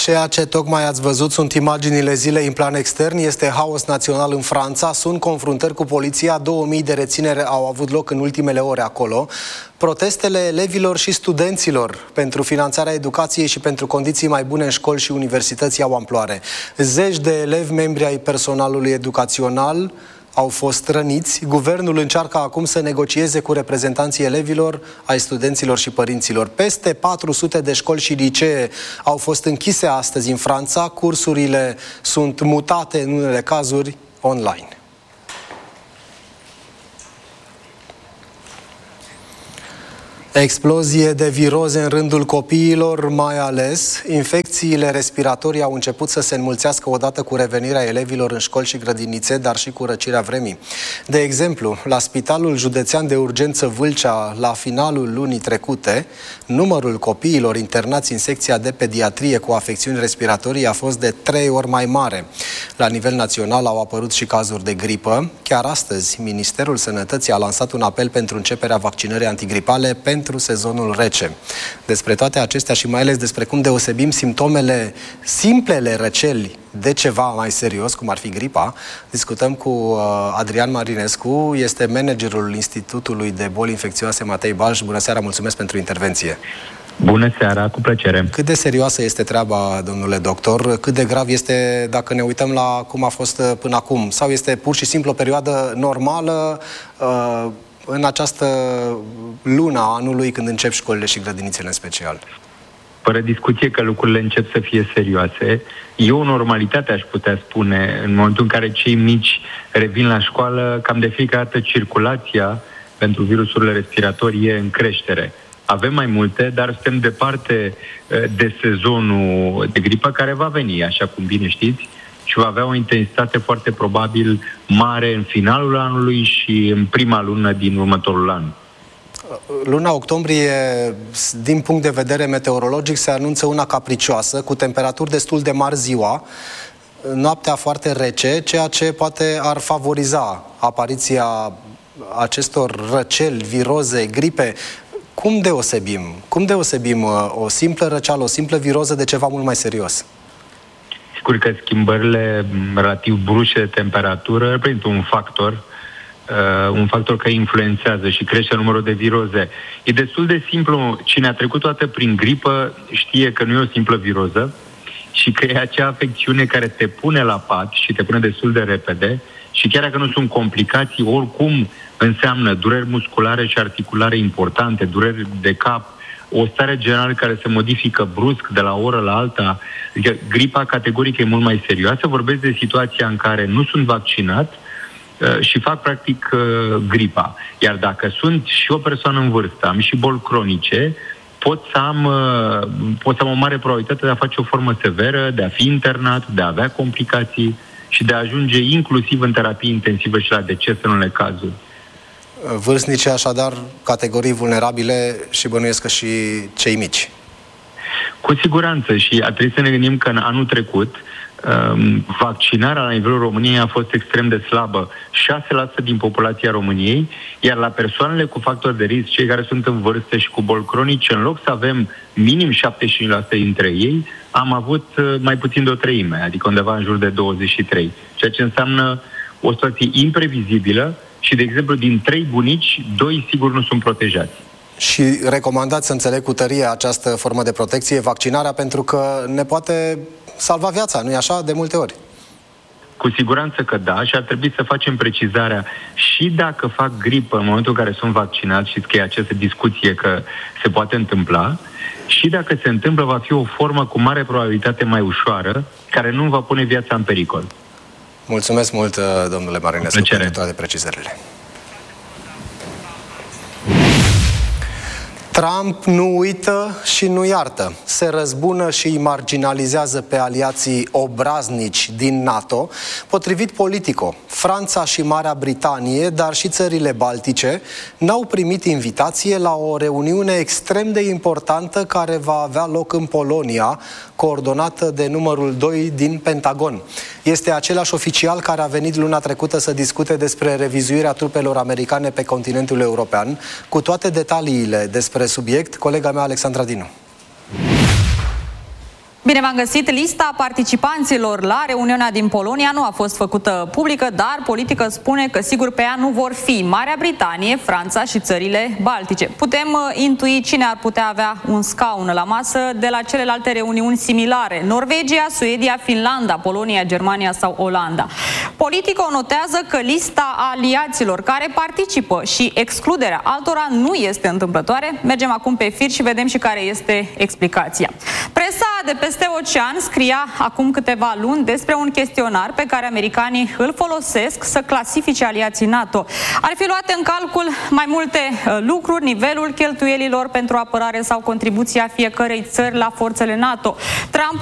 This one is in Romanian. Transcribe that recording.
Ceea ce tocmai ați văzut sunt imaginile zilei în plan extern, este haos național în Franța, sunt confruntări cu poliția, 2000 de reținere au avut loc în ultimele ore acolo. Protestele elevilor și studenților pentru finanțarea educației și pentru condiții mai bune în școli și universități au amploare. Zeci de elevi, membri ai personalului educațional, au fost răniți. Guvernul încearcă acum să negocieze cu reprezentanții elevilor, ai studenților și părinților. Peste 400 de școli și licee au fost închise astăzi în Franța. Cursurile sunt mutate în unele cazuri online. Explozie de viroze în rândul copiilor, mai ales infecțiile respiratorii au început să se înmulțească odată cu revenirea elevilor în școli și grădinițe, dar și cu răcirea vremii. De exemplu, la Spitalul Județean de Urgență Vâlcea, la finalul lunii trecute, numărul copiilor internați în secția de pediatrie cu afecțiuni respiratorii a fost de 3 ori mai mare. La nivel național au apărut și cazuri de gripă. Chiar astăzi, Ministerul Sănătății a lansat un apel pentru începerea vaccinării antigripale pentru sezonul rece. Despre toate acestea și mai ales despre cum deosebim simptomele, simplele răceli de ceva mai serios, cum ar fi gripa, discutăm cu Adrian Marinescu, este managerul Institutului de Boli Infecțioase Matei Balș. Bună seara, mulțumesc pentru intervenție. Bună seara, cu plăcere. Cât de serioasă este treaba, domnule doctor? Cât de grav este dacă ne uităm la cum a fost până acum? Sau este pur și simplu o perioadă normală în această lună a anului, când încep școlile și grădinițele în special? Fără discuție că lucrurile încep să fie serioase. E o normalitate, aș putea spune, în momentul în care cei mici revin la școală, cam de fiecare dată circulația pentru virusurile respiratorii e în creștere. Avem mai multe, dar suntem departe de sezonul de gripă care va veni, așa cum bine știți, și va avea o intensitate foarte probabil mare în finalul anului și în prima lună din următorul an. Luna octombrie, din punct de vedere meteorologic, se anunță una capricioasă, cu temperaturi destul de mari ziua, noaptea foarte rece, ceea ce poate ar favoriza apariția acestor răceli, viroze, gripe. Cum deosebim o simplă răceală, o simplă viroză de ceva mult mai serios? Sigur că schimbările relativ bruște de temperatură reprezintă un factor care influențează și crește numărul de viroze. E destul de simplu. Cine a trecut toată prin gripă știe că nu e o simplă viroză și că e acea afecțiune care te pune la pat și te pune destul de repede și chiar dacă nu sunt complicații, oricum înseamnă dureri musculare și articulare importante, dureri de cap, o stare generală care se modifică brusc de la o oră la alta. Adică gripa categoric e mult mai serioasă. Vorbesc de situația în care nu sunt vaccinat și fac practic gripa. Iar dacă sunt și o persoană în vârstă, am și boli cronice, pot să am o mare probabilitate de a face o formă severă, de a fi internat, de a avea complicații și de a ajunge inclusiv în terapie intensivă și la deces în unele cazuri. Vârstnici, așadar, categorii vulnerabile și bănuiesc că și cei mici. Cu siguranță, și a trebuit să ne gândim că în anul trecut vaccinarea la nivelul României a fost extrem de slabă. 6% din populația României, iar la persoanele cu factori de risc, cei care sunt în vârstă și cu boli cronice, în loc să avem minim 75% dintre ei, am avut mai puțin de o treime, adică undeva în jur de 23%, ceea ce înseamnă o situație imprevizibilă și, de exemplu, din 3 bunici, 2 sigur nu sunt protejați. Și recomandați, să înțeleg cu tărie, această formă de protecție, vaccinarea, pentru că ne poate salva viața, nu-i așa, de multe ori? Cu siguranță că da, și ar trebui să facem precizarea și dacă fac gripă în momentul în care sunt vaccinat, știți că e această discuție că se poate întâmpla, și dacă se întâmplă, va fi o formă cu mare probabilitate mai ușoară, care nu va pune viața în pericol. Mulțumesc mult, domnule Marinescu, pentru toate precizările. Trump nu uită și nu iartă. Se răzbună și îi marginalizează pe aliații obraznici din NATO. Potrivit Politico, Franța și Marea Britanie, dar și țările baltice, n-au primit invitație la o reuniune extrem de importantă care va avea loc în Polonia, coordonată de numărul 2 din Pentagon. Este același oficial care a venit luna trecută să discute despre revizuirea trupelor americane pe continentul european. Cu toate detaliile despre subiect, colega mea Alexandra Dinu. Bine v-am găsit! Lista participanților la reuniunea din Polonia nu a fost făcută publică, dar politica spune că sigur pe ea nu vor fi Marea Britanie, Franța și țările Baltice. Putem intui cine ar putea avea un scaun la masă de la celelalte reuniuni similare: Norvegia, Suedia, Finlanda, Polonia, Germania sau Olanda. Politico notează că lista aliaților care participă și excluderea altora nu este întâmplătoare. Mergem acum pe fir și vedem și care este explicația. Presa de peste ocean scria acum câteva luni despre un chestionar pe care americanii îl folosesc să clasifice aliații NATO. Ar fi luate în calcul mai multe lucruri: nivelul cheltuielilor pentru apărare sau contribuția fiecărei țări la forțele NATO. Trump